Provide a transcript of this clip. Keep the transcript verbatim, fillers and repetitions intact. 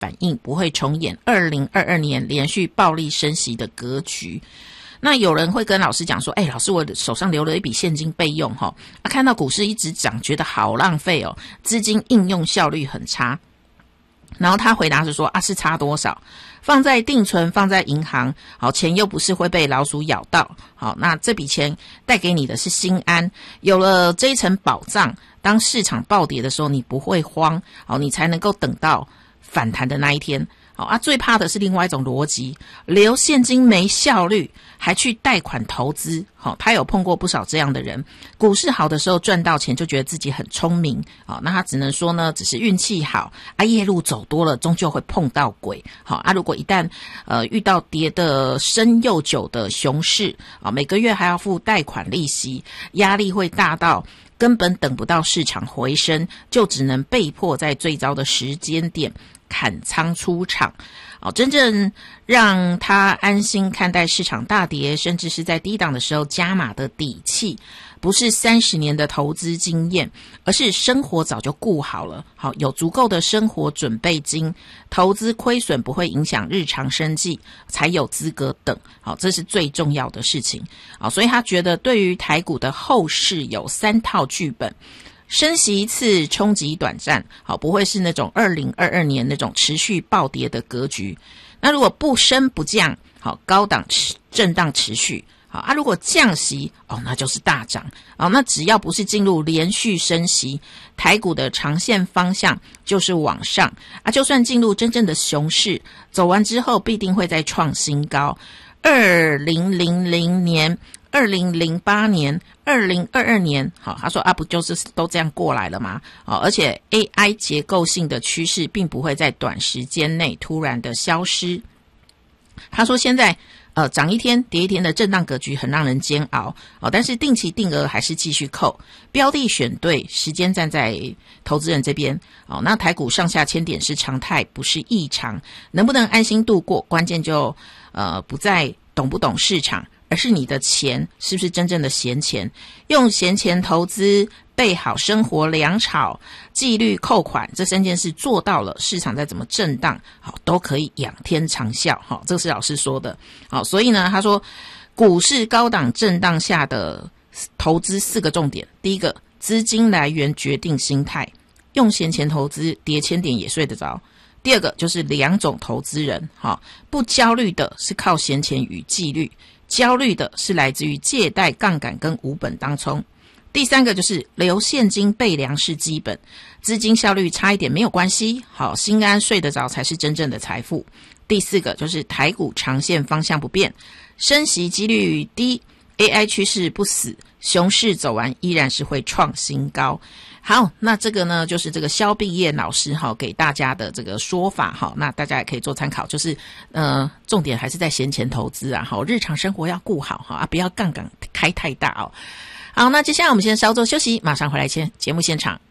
反应，不会重演二零二二年连续暴力升息的格局。那有人会跟老师讲说，哎，老师我手上留了一笔现金备用齁、啊、看到股市一直涨觉得好浪费哦，资金应用效率很差。然后他回答是说啊，是差多少？放在定存，放在银行，好，钱又不是会被老鼠咬到，好，那这笔钱带给你的是心安，有了这一层保障，当市场暴跌的时候，你不会慌，好，你才能够等到反弹的那一天。好啊，最怕的是另外一种逻辑，留现金没效率，还去贷款投资。好，他有碰过不少这样的人，股市好的时候赚到钱，就觉得自己很聪明。好，那他只能说呢，只是运气好啊，夜路走多了，终究会碰到鬼。好啊，如果一旦呃遇到跌得深又久的熊市啊，每个月还要付贷款利息，压力会大到根本等不到市场回升，就只能被迫在最糟的时间点砍仓出场。哦，真正让他安心看待市场大跌，甚至是在低档的时候加码的底气，不是三十年的投资经验，而是生活早就顾好了。好，有足够的生活准备金，投资亏损不会影响日常生计，才有资格等。好，这是最重要的事情。好，所以他觉得对于台股的后市有三套剧本。升息一次冲击短暂，好，不会是那种二零二二年那种持续暴跌的格局。那如果不升不降，好，高档震荡持续，好啊，如果降息哦，那就是大涨。哦，那只要不是进入连续升息，台股的长线方向就是往上啊。就算进入真正的熊市，走完之后必定会再创新高。二零零零年。二零零八年二零二二年，好，他说啊，不就是都这样过来了吗？哦，而且 A I 结构性的趋势并不会在短时间内突然的消失。他说现在呃涨一天跌一天的震荡格局很让人煎熬哦，但是定期定额还是继续扣，标的选对，时间站在投资人这边哦。那台股上下千点是常态，不是异常，能不能安心度过，关键就呃不在懂不懂市场，而是你的钱是不是真正的闲钱，用闲钱投资，备好生活粮草，纪律扣款，这三件事做到了，市场再怎么震荡，好，都可以仰天长啸。好，这是老师说的。好，所以呢，他说股市高档震荡下的投资四个重点，第一个，资金来源决定心态，用闲钱投资，跌千点也睡得着。第二个就是两种投资人，好，不焦虑的是靠闲钱与纪律，焦虑的是来自于借贷、杠杆跟无本当冲。第三个就是留现金备粮是基本，资金效率差一点没有关系，好，心安睡得着才是真正的财富。第四个就是台股长线方向不变，升息几率低， A I 趋势不死，熊市走完依然是会创新高。好，那这个呢就是这个萧碧燕老师哈给大家的这个说法哈，那大家也可以做参考，就是呃重点还是在闲钱投资啊，好，日常生活要顾好哈啊，不要杠杆开太大哦。好，那接下来我们先稍作休息，马上回来先节目现场。